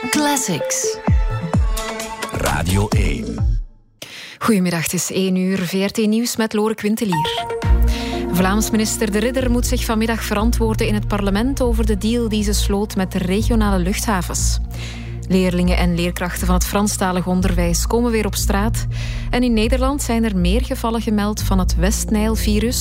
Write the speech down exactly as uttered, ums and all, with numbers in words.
Classics. Radio één. Goedemiddag, het is één uur. V R T Nieuws met Lore Quintelier. Vlaams minister De Ridder moet zich vanmiddag verantwoorden in het parlement over de deal die ze sloot met de regionale luchthavens. Leerlingen en leerkrachten van het Franstalig onderwijs komen weer op straat. En in Nederland zijn er meer gevallen gemeld van het West-Nijl-virus.